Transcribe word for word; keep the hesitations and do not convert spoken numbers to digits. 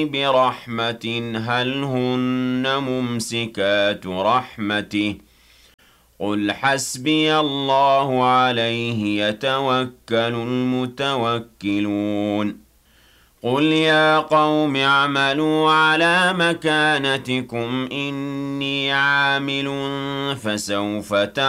بِرَحْمَةٍ هَلْ هُنَّ مُمْسِكَاتُ رَحْمَتِهِ ۚ قُلْ حَسْبِيَ اللَّهُ عَلَيْهِ يَتَوَكَّلُ الْمُتَوَكِّلُونَ قُلْ يَا قَوْمِ اعْمَلُوا عَلَىٰ مَكَانَتِكُمْ إِنِّي عَامِلٌ فَسَوْفَ